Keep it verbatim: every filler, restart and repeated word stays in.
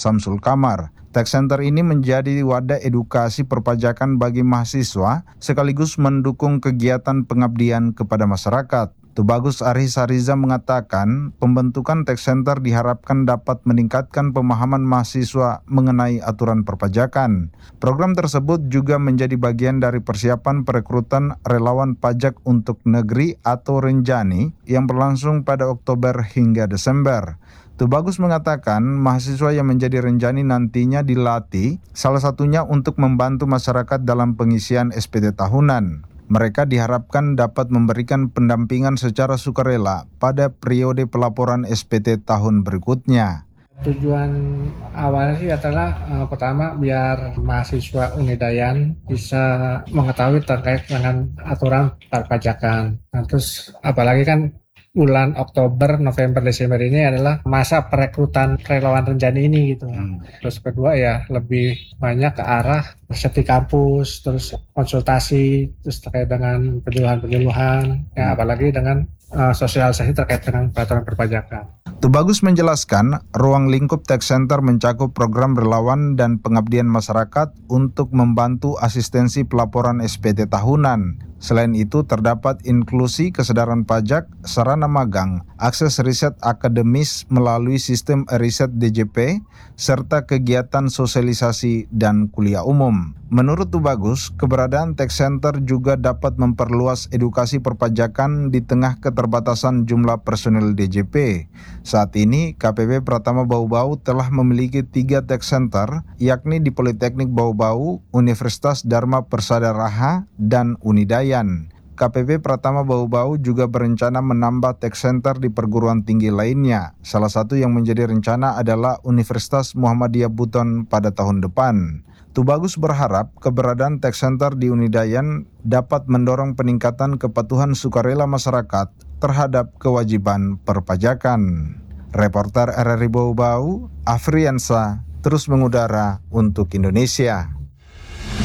Samsul Kamar. Tax Center ini menjadi wadah edukasi perpajakan bagi mahasiswa sekaligus mendukung kegiatan pengabdian kepada masyarakat. Tubagus Aris Hariza mengatakan pembentukan Tax Center diharapkan dapat meningkatkan pemahaman mahasiswa mengenai aturan perpajakan. Program tersebut juga menjadi bagian dari persiapan perekrutan relawan pajak untuk negeri atau Renjani yang berlangsung pada Oktober hingga Desember. Tubagus mengatakan mahasiswa yang menjadi Renjani nantinya dilatih salah satunya untuk membantu masyarakat dalam pengisian S P T tahunan. Mereka diharapkan dapat memberikan pendampingan secara sukarela pada periode pelaporan S P T tahun berikutnya. Tujuan awalnya sih adalah uh, pertama biar mahasiswa Unidayan bisa mengetahui terkait dengan aturan perpajakan. Nah, terus apalagi kan bulan Oktober, November, Desember ini adalah masa perekrutan relawan Renjani ini gitu. Hmm. Terus kedua ya lebih banyak ke arah persepti kampus, terus konsultasi, terus terkait dengan penyuluhan-penyuluhan, ya apalagi dengan uh, sosialisasi terkait dengan peraturan perpajakan. Tubagus menjelaskan, ruang lingkup Tax Center mencakup program relawan dan pengabdian masyarakat untuk membantu asistensi pelaporan S P T tahunan. Selain itu, terdapat inklusi kesadaran pajak, sarana magang, akses riset akademis melalui sistem riset D J P, serta kegiatan sosialisasi dan kuliah umum. Menurut Tubagus, keberadaan Tax Center juga dapat memperluas edukasi perpajakan di tengah keterbatasan jumlah personil D J P. Saat ini, K P P Pratama Bau-Bau telah memiliki tiga Tax Center, yakni di Politeknik Bau-Bau, Universitas Dharma Persada Raha, dan Unidayan. K P P Pratama Bau-Bau juga berencana menambah Tax Center di perguruan tinggi lainnya. Salah satu yang menjadi rencana adalah Universitas Muhammadiyah Buton pada tahun depan. Tubagus berharap keberadaan Tax Center di Unidayan dapat mendorong peningkatan kepatuhan sukarela masyarakat terhadap kewajiban perpajakan. Reporter R R I Bau-Bau, Afriansa, terus mengudara untuk Indonesia.